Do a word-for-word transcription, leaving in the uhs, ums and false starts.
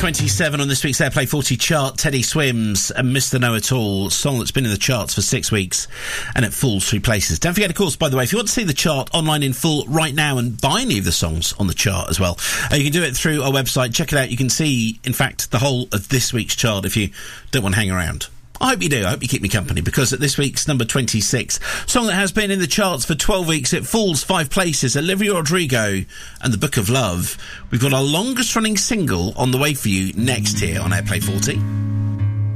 twenty-seven on this week's Airplay forty chart, Teddy Swims and Mister Know-It-All, song that's been in the charts for six weeks and it falls three places. Don't forget, of course, by the way, if you want to see the chart online in full right now and buy any of the songs on the chart as well, uh, you can do it through our website. Check it out. You can see, in fact, the whole of this week's chart if you don't want to hang around. I hope you do. I hope you keep me company, because at this week's number twenty-six, song that has been in the charts for twelve weeks, it falls five places, Olivia Rodrigo and The Book of Love. We've got our longest running single on the way for you next here on Airplay forty.